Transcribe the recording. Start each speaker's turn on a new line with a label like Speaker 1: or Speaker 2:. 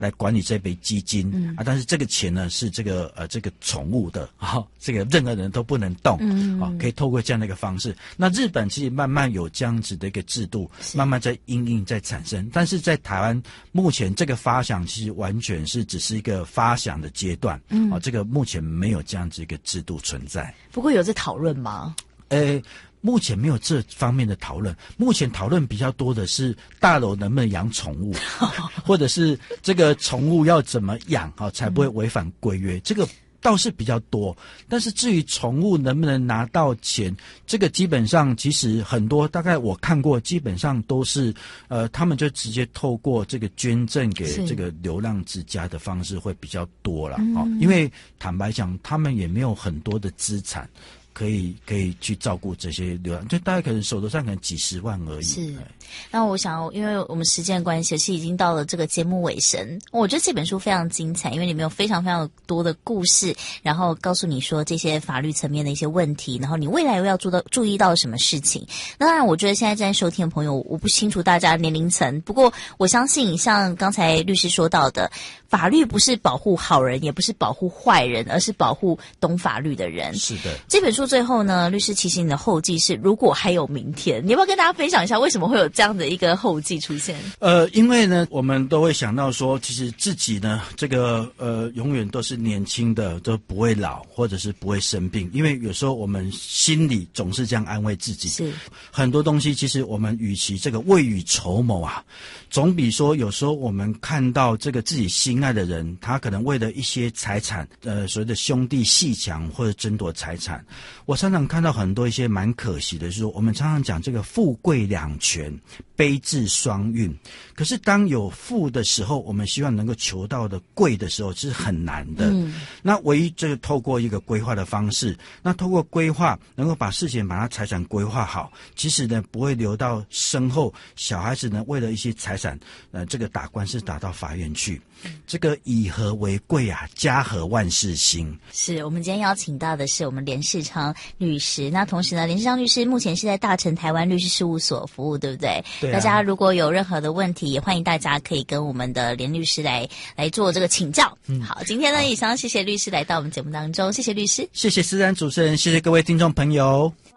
Speaker 1: 来管理这笔基金但是这个钱呢是这个宠物的这个任何人都不能动可以透过这样的一个方式。那日本其实慢慢有这样子的一个制度，慢慢在因应在产生，但是在台湾目前这个发想其实完全是只是一个发想的阶段这个目前没有这样子一个制度存在。
Speaker 2: 不过有在讨论吗？
Speaker 1: 目前没有这方面的讨论，目前讨论比较多的是大楼能不能养宠物或者是这个宠物要怎么养才不会违反规约，这个倒是比较多。但是至于宠物能不能拿到钱，这个基本上其实很多，大概我看过基本上都是他们就直接透过这个捐赠给这个流浪之家的方式会比较多啦因为坦白讲他们也没有很多的资产可以去照顾这些流浪，就大概可能手头上可能几十万而已。
Speaker 2: 是，那我想因为我们时间的关系，其实已经到了这个节目尾声。我觉得这本书非常精彩，因为里面有非常非常多的故事，然后告诉你说这些法律层面的一些问题，然后你未来又要注意到什么事情。那当然我觉得现在正在收听的朋友，我不清楚大家的年龄层，不过我相信像刚才律师说到的，法律不是保护好人，也不是保护坏人，而是保护懂法律的人。
Speaker 1: 是的。
Speaker 2: 这本书最后呢，律师其实你的后记是如果还有明天，你要不要跟大家分享一下为什么会有这样的一个后记出现？
Speaker 1: 因为呢我们都会想到说其实自己呢这个永远都是年轻的，都不会老或者是不会生病，因为有时候我们心里总是这样安慰自己。
Speaker 2: 是
Speaker 1: 很多东西其实我们与其这个未雨绸缪总比说有时候我们看到这个自己心爱的人，他可能为了一些财产所谓的兄弟阋墙或者争夺财产。我常常看到很多一些蛮可惜的，就是说我们常常讲这个富贵两全，悲智双运，可是当有富的时候，我们希望能够求到的贵的时候是很难的那唯一就是透过一个规划的方式，那透过规划能够把事情把它财产规划好，其实呢不会留到身后小孩子呢为了一些财产这个打官司打到法院去。这个以和为贵家和万事兴。
Speaker 2: 是我们今天邀请到的是我们连世昌律师，那同时呢连世昌律师目前是在大成台湾律师事务所服务，对不对？
Speaker 1: 对
Speaker 2: 大家如果有任何的问题，也欢迎大家可以跟我们的连律师来做这个请教好，今天呢也想要谢谢律师来到我们节目当中，谢谢律师。
Speaker 1: 谢谢思然主持人，谢谢各位听众朋友。